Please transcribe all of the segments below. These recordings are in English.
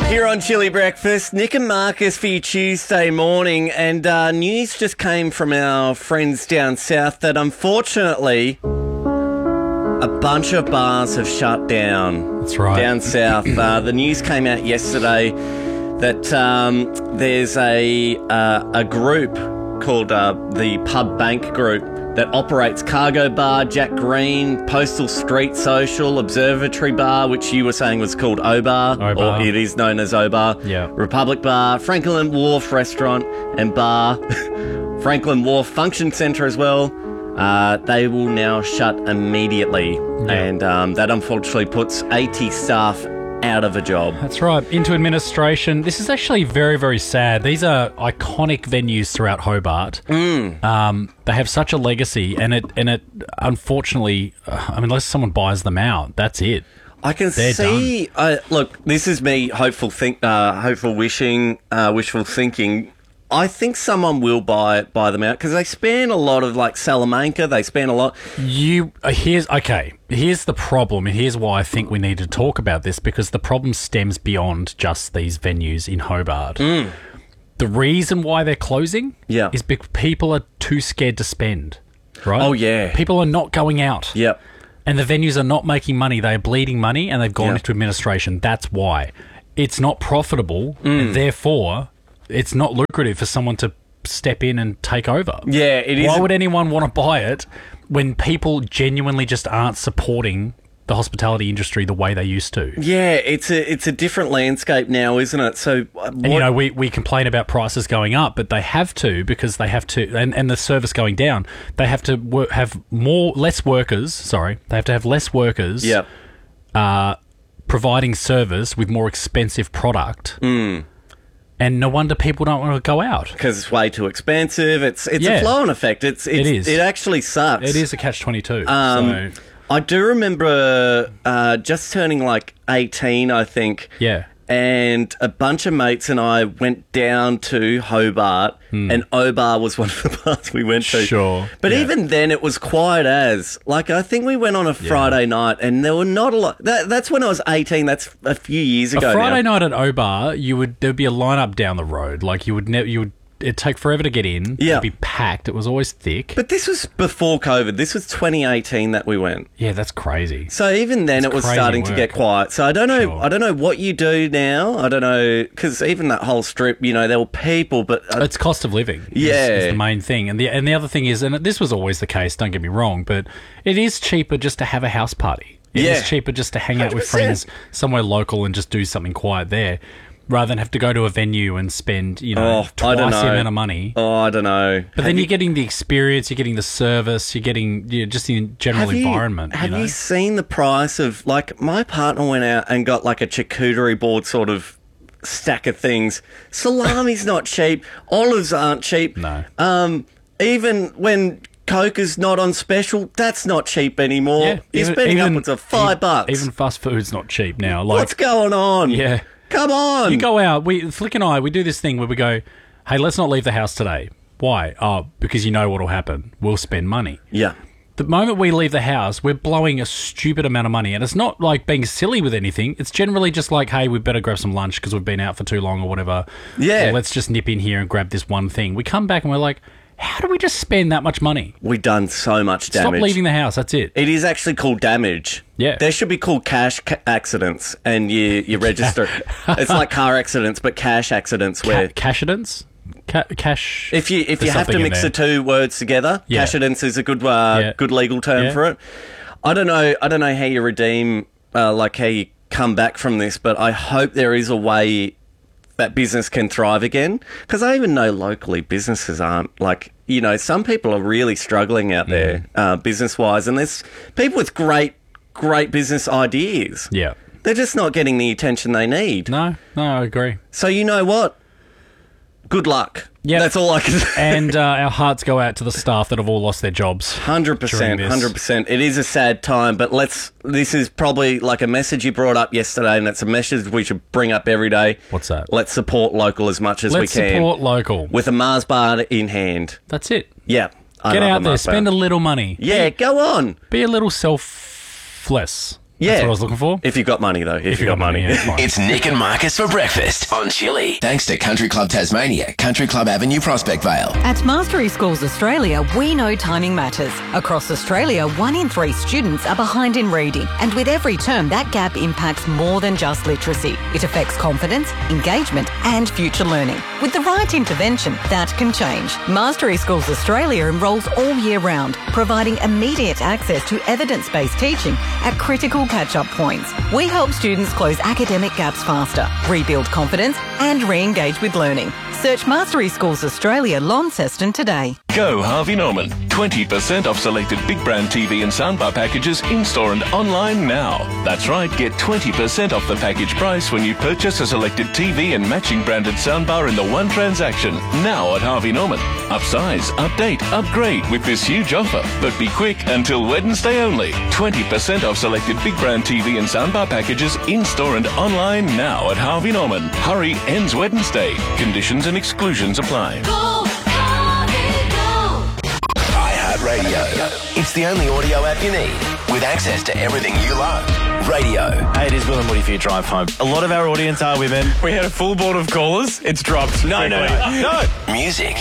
Here on Chili Breakfast, Nick and Marcus for your Tuesday morning, and news just came from our friends down south that unfortunately a bunch of bars have shut down. That's right. Down south. The news came out yesterday that there's a group called the Pub Bank Group that operates Cargo Bar, Jack Green, Postal Street Social, Observatory Bar, which you were saying was called O-Bar, or it is known as O-Bar, Republic Bar, Franklin Wharf Restaurant and Bar, Franklin Wharf Function Centre as well. They will now shut immediately, and that unfortunately puts 80 staff out of a job. That's right, into administration. This is actually very, very sad. These are iconic venues throughout Hobart. They have such a legacy, and it unfortunately, unless someone buys them out, that's it. I can see. Look, this is me wishful thinking. I think someone will buy them out because they span a lot of like Salamanca. They span a lot. Here's the problem, and here's why I think we need to talk about this, because the problem stems beyond just these venues in Hobart. The reason why they're closing is because people are too scared to spend. Right? Oh yeah, people are not going out. Yep. And the venues are not making money. They are bleeding money, and they've gone into administration. That's why it's not profitable, and therefore it's not lucrative for someone to step in and take over. Yeah, it is. Why would anyone want to buy it when people genuinely just aren't supporting the hospitality industry the way they used to? Yeah, it's a different landscape now, isn't it? So, and we complain about prices going up, but they have to, because they have to, and the service going down. They have to have less workers. Sorry, they have to have less workers. Yep. Providing service with more expensive product. And no wonder people don't want to go out. Because it's way too expensive. It's a flow-on effect. It is. It actually sucks. It is a catch-22. I do remember just turning like 18, I think. Yeah. And a bunch of mates and I went down to Hobart, and O-Bar was one of the bars we went to. Sure. But even then, it was quiet as. Like, I think we went on a Friday night, and there were not a lot. That's when I was 18. That's a few years ago. A Friday night at O-Bar, there'd be a lineup down the road. Like, it'd take forever to get in. Yeah. It'd be packed. It was always thick. But this was before COVID. This was 2018 that we went. Yeah, that's crazy. So even then it was starting to get quiet. So I don't know. Sure. I don't know what you do now. I don't know, because even that whole strip, there were people, but it's cost of living. Is the main thing. And the other thing is, and this was always the case, don't get me wrong, but it is cheaper just to have a house party. It is cheaper just to hang out 100%. With friends somewhere local and just do something quiet there, rather than have to go to a venue and spend, twice the amount of money. Oh, I don't know. But then you're getting the experience, you're getting the service, you're getting just the general environment. Have you seen the price of, like, my partner went out and got like a charcuterie board sort of stack of things. Salami's not cheap. Olives aren't cheap. No. Even when Coke is not on special, that's not cheap anymore. Yeah, you're spending upwards of $5. Even fast food's not cheap now. What's going on? Yeah. Come on. You go out. Flick and I, we do this thing where we go, hey, let's not leave the house today. Why? Oh, because you know what will happen. We'll spend money. Yeah. The moment we leave the house, we're blowing a stupid amount of money. And it's not like being silly with anything. It's generally just like, hey, we better grab some lunch because we've been out for too long or whatever. Yeah. Or let's just nip in here and grab this one thing. We come back and we're like, how do we just spend that much money? We've done so much damage. Stop leaving the house. That's it. It is actually called damage. Yeah. There should be called cash accidents, and you register. It's like car accidents, but cash accidents. Cashidents? Cash. If you have to mix the two words together, cashidents is a good good legal term for it. I don't know how you redeem, how you come back from this, but I hope there is a way that business can thrive again, because I even know locally businesses aren't, some people are really struggling out there business wise, and there's people with great business ideas. Yeah, they're just not getting the attention they need. No, I agree. So you know what? Good luck. Yeah, that's all I can say. And our hearts go out to the staff that have all lost their jobs. 100%, 100%. It is a sad time, but this is probably like a message you brought up yesterday, and it's a message we should bring up every day. What's that? Let's support local as much as we can. Let's support local. With a Mars bar in hand. That's it. Yeah. Get out there, spend a little money. Yeah, go on. Be a little selfless. Yeah. That's what I was looking for. If you've got money, though. If you've got money. Yeah, fine. It's Nick and Marcus for breakfast on Chili. Thanks to Country Club Tasmania, Country Club Avenue, Prospect Vale. At Mastery Schools Australia, we know timing matters. Across Australia, 1 in 3 students are behind in reading. And with every term, that gap impacts more than just literacy. It affects confidence, engagement and future learning. With the right intervention, that can change. Mastery Schools Australia enrolls all year round, providing immediate access to evidence-based teaching at critical catch-up points. We help students close academic gaps faster, rebuild confidence and re-engage with learning. Search Mastery Schools Australia, Launceston today. Go Harvey Norman. 20% off selected big brand TV and soundbar packages in-store and online now. That's right, get 20% off the package price when you purchase a selected TV and matching branded soundbar in the one transaction. Now at Harvey Norman. Upsize, update, upgrade with this huge offer. But be quick, until Wednesday only. 20% off selected big brand TV and soundbar packages in-store and online now at Harvey Norman. Hurry, ends Wednesday. Conditions and exclusions apply. iHeartRadio. It's the only audio app you need with access to everything you love. Radio. Hey, it is Will and Woody for your drive home. A lot of our audience are women. We had a full board of callers. It's dropped. No. Music.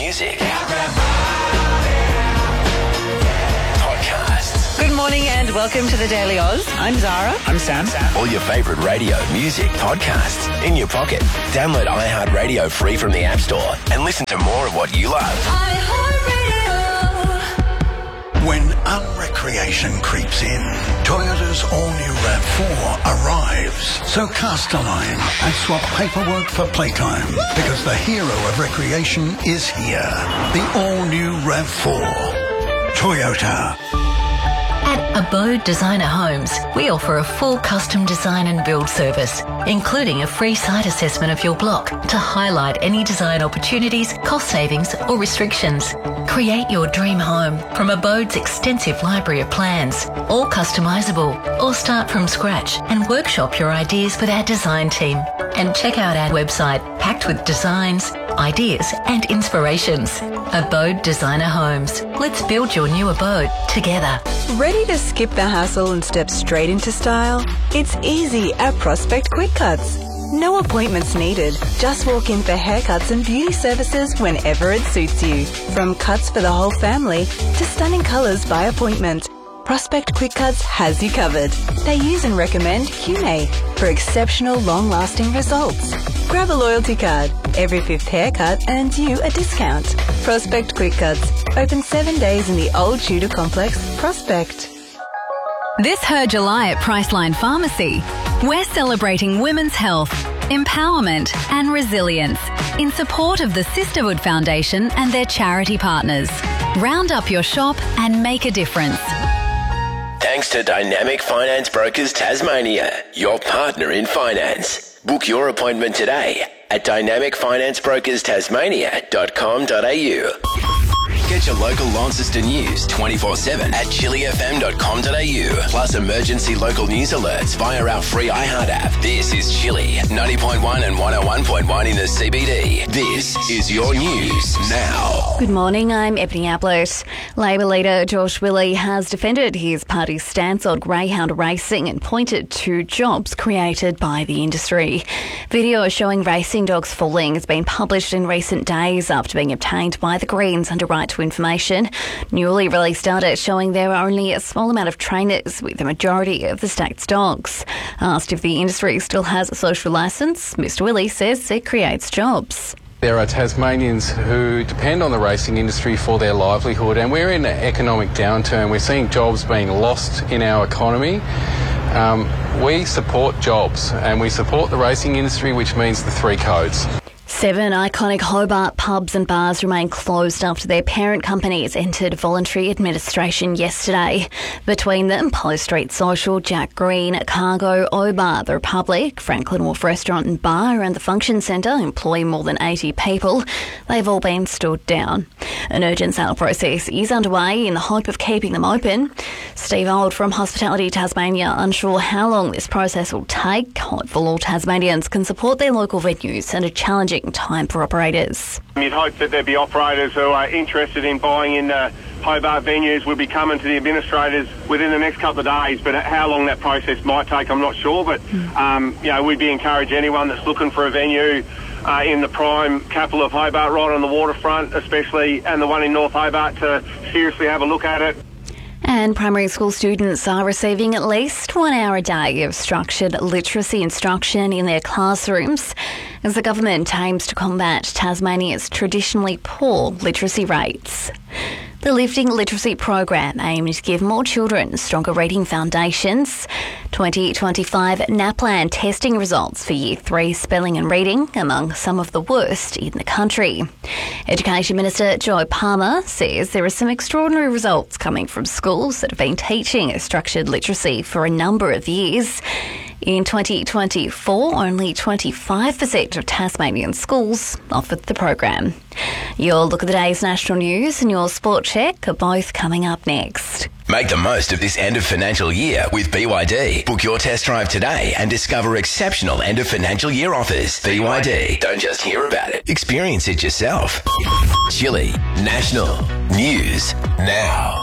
Podcasts. Good morning and welcome to the Daily Oz. I'm Zara. I'm Sam. All your favourite radio, music, podcasts in your pocket. Download iHeartRadio free from the App Store and listen to more of what you love. When unrecreation creeps in, Toyota's all-new RAV4 arrives. So cast a line and swap paperwork for playtime, because the hero of recreation is here. The all-new RAV4. Toyota. At Abode Designer Homes, we offer a full custom design and build service, including a free site assessment of your block to highlight any design opportunities, cost savings or restrictions. Create your dream home from Abode's extensive library of plans, all customisable, or start from scratch and workshop your ideas with our design team. And check out our website packed with designs, ideas and inspirations. Abode Designer Homes. Let's build your new abode together. Ready to skip the hassle and step straight into style? It's easy at Prospect Quick Cuts. No appointments needed. Just walk in for haircuts and beauty services whenever it suits you. From cuts for the whole family to stunning colours by appointment, Prospect Quick Cuts has you covered. They use and recommend Hume for exceptional long-lasting results. Grab a loyalty card. Every 5th haircut earns you a discount. Prospect Quick Cuts. Open 7 days in the Old Tudor Complex, Prospect. This Her July at Priceline Pharmacy, we're celebrating women's health, empowerment and resilience in support of the Sisterhood Foundation and their charity partners. Round up your shop and make a difference. Thanks to Dynamic Finance Brokers Tasmania, your partner in finance. Book your appointment today at dynamicfinanceBrokersTasmania.com.au. Get your local Launceston news 24/7 at chilifm.com.au. Plus emergency local news alerts via our free iHeart app. This is Chili, 90.1 and 101.1 in the CBD. This is your news now. Good morning, I'm Ebony Ablett. Labor leader Josh Willey has defended his party's stance on greyhound racing and pointed to jobs created by the industry. Video showing racing dogs falling has been published in recent days after being obtained by the Greens under right to information. Newly released data showing there are only a small amount of trainers with the majority of the state's dogs. Asked if the industry still has a social licence, Mr Willey says it creates jobs. There are Tasmanians who depend on the racing industry for their livelihood, and we're in an economic downturn. We're seeing jobs being lost in our economy. We support jobs and we support the racing industry, which means the 3 codes. 7 iconic Hobart pubs and bars remain closed after their parent companies entered voluntary administration yesterday. Between them, Polo Street Social, Jack Green, Cargo, O-Bar, The Republic, Franklin Wharf Restaurant and Bar and the Function Centre employ more than 80 people. They've all been stood down. An urgent sale process is underway in the hope of keeping them open. Steve Old from Hospitality Tasmania unsure how long this process will take. Hopeful all Tasmanians can support their local venues and a challenging challenging time for operators. You'd hope that there'd be operators who are interested in buying in Hobart venues would be coming to the administrators within the next couple of days, but how long that process might take, I'm not sure. But, we'd be encourage anyone that's looking for a venue in the prime capital of Hobart, right on the waterfront especially, and the one in North Hobart, to seriously have a look at it. And primary school students are receiving at least 1 hour a day of structured literacy instruction in their classrooms as the government aims to combat Tasmania's traditionally poor literacy rates. The Lifting Literacy program aims to give more children stronger reading foundations. 2025 NAPLAN testing results for Year 3 spelling and reading among some of the worst in the country. Education Minister Joe Palmer says there are some extraordinary results coming from schools that have been teaching structured literacy for a number of years. In 2024, only 25% of Tasmanian schools offered the program. Your look at the day's national news and your sport check are both coming up next. Make the most of this end of financial year with BYD. Book your test drive today and discover exceptional end of financial year offers. BYD. Don't just hear about it. Experience it yourself. Chile National News Now.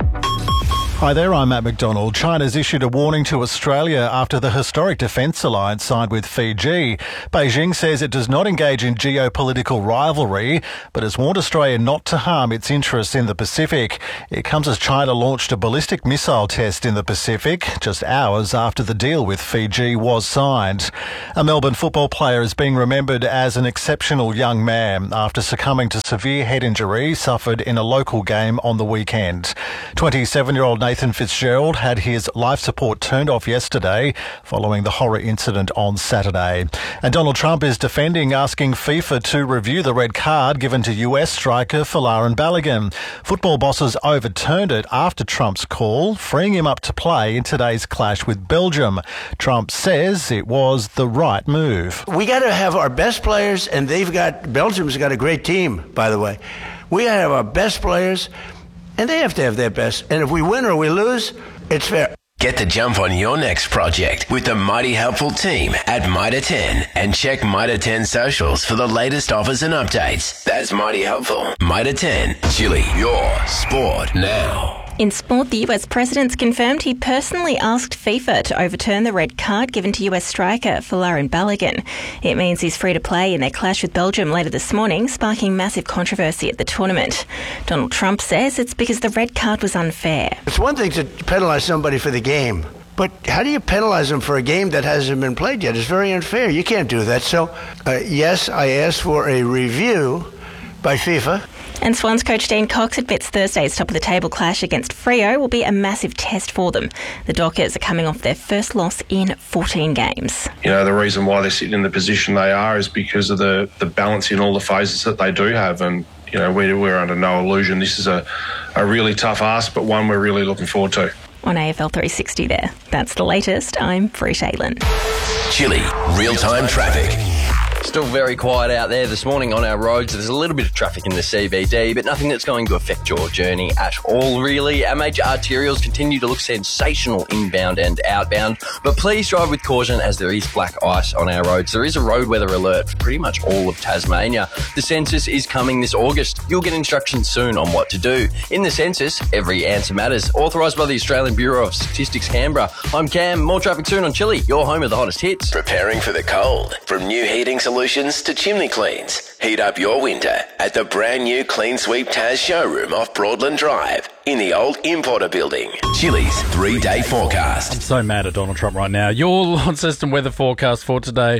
Hi there, I'm Matt McDonald. China's issued a warning to Australia after the historic defence alliance signed with Fiji. Beijing says it does not engage in geopolitical rivalry, but has warned Australia not to harm its interests in the Pacific. It comes as China launched a ballistic missile test in the Pacific just hours after the deal with Fiji was signed. A Melbourne football player is being remembered as an exceptional young man after succumbing to severe head injury suffered in a local game on the weekend. 27-year-old Nathan Fitzgerald had his life support turned off yesterday following the horror incident on Saturday. And Donald Trump is defending asking FIFA to review the red card given to US striker Folarin Balogun. Football bosses overturned it after Trump's call, freeing him up to play in today's clash with Belgium. Trump says it was the right move. We got to have our best players, and Belgium's got a great team, by the way. We got to have our best players, and they have to have their best. And if we win or we lose, it's fair. Get the jump on your next project with the Mighty Helpful team at Mitre 10 and check Mitre 10 socials for the latest offers and updates. That's Mighty Helpful. Mitre 10, Chile, your sport now. In sport, the US president's confirmed he personally asked FIFA to overturn the red card given to US striker Folarin Balogun. It means he's free to play in their clash with Belgium later this morning, sparking massive controversy at the tournament. Donald Trump says it's because the red card was unfair. It's one thing to penalise somebody for the game, but how do you penalise them for a game that hasn't been played yet? It's very unfair. You can't do that. So, yes, I asked for a review by FIFA. And Swans coach Dean Cox admits Thursday's top-of-the-table clash against Freo will be a massive test for them. The Dockers are coming off their first loss in 14 games. You know, the reason why they're sitting in the position they are is because of the balance in all the phases that they do have. And, you know, we're under no illusion. This is a really tough ask, but one we're really looking forward to. On AFL 360 there. That's the latest. I'm Free Shaylin. Chile, real-time traffic. Still very quiet out there this morning on our roads. There's a little bit of traffic in the CBD, but nothing that's going to affect your journey at all, really. Our major arterials continue to look sensational inbound and outbound, but please drive with caution as there is black ice on our roads. There is a road weather alert for pretty much all of Tasmania. The census is coming this August. You'll get instructions soon on what to do. In the census, every answer matters. Authorised by the Australian Bureau of Statistics, Canberra. I'm Cam. More traffic soon on Chile, your home of the hottest hits. Preparing for the cold. From new heating solutions to chimney cleans. Heat up your winter at the brand new Clean Sweep Taz showroom off Broadland Drive in the old Importer building. Chile's 3-day forecast. I'm so mad at Donald Trump right now. Your Launceston weather forecast for today.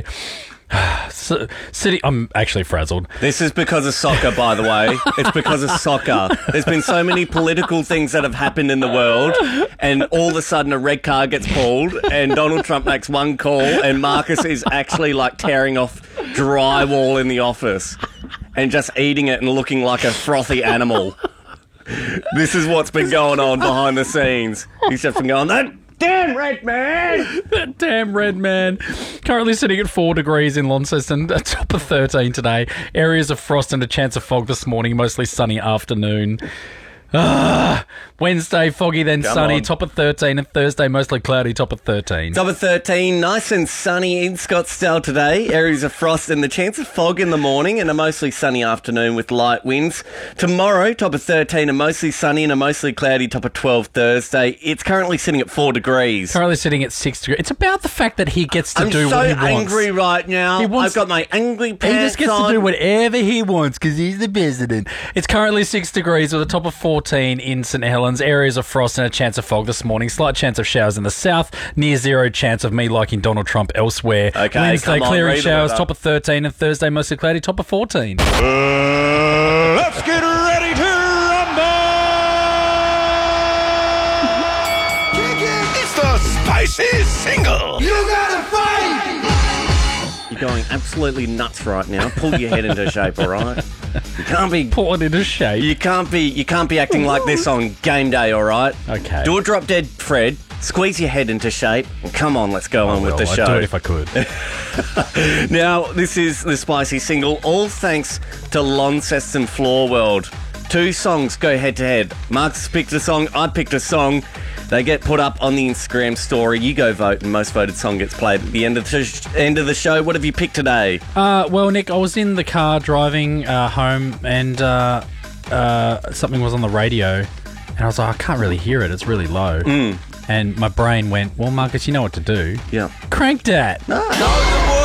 City, I'm actually frazzled. This is because of soccer, by the way. It's because of soccer. There's been so many political things that have happened in the world, and all of a sudden a red card gets pulled, and Donald Trump makes one call, and Marcus is actually like tearing off drywall in the office and just eating it and looking like a frothy animal. This is what's been going on behind the scenes. He's just been going, that damn red man! That damn red man. Currently sitting at 4 degrees in Launceston, a top of 13 today. Areas of frost and a chance of fog this morning, mostly sunny afternoon. Wednesday, foggy, then Come sunny, on. top of 13, and Thursday, mostly cloudy, top of 13. Top of 13, nice and sunny in Scottsdale today. Areas of frost and the chance of fog in the morning and a mostly sunny afternoon with light winds. Tomorrow, top of 13, a mostly sunny and a mostly cloudy, top of 12 Thursday. It's currently sitting at 4 degrees. Currently sitting at 6 degrees. It's about the fact that he gets to do what he wants. I'm so angry right now. I've got my angry pants He just gets on. to do whatever he wants because he's the president. It's currently 6 degrees with a top of 14 in St Helens. Areas of frost and a chance of fog this morning. Slight chance of showers in the south. Near zero chance of me liking Donald Trump elsewhere. Okay, Wednesday, come on, clear read and the showers, weather. top of 13, and Thursday, mostly cloudy, top of 14. Let's get ready to rumble! It's the spicy single. You gotta fight! You're going absolutely nuts right now. Pull your head into shape, all right? You can't be pulling into shape. You can't be acting like this on game day, all right? Okay. Do a drop dead, Fred. Squeeze your head into shape. And come on, let's go on with the show. I'd do it if I could. Now, this is the spicy single, all thanks to Launceston Floor World. 2 songs go head to head. Mark's picked a song, I picked a song. They get put up on the Instagram story. You go vote, and most voted song gets played at the end of the show. What have you picked today? Well, Nick, I was in the car driving home, and something was on the radio, and I was like, I can't really hear it. It's really low. And my brain went, well, Marcus, you know what to do. Yeah. Crank that. No.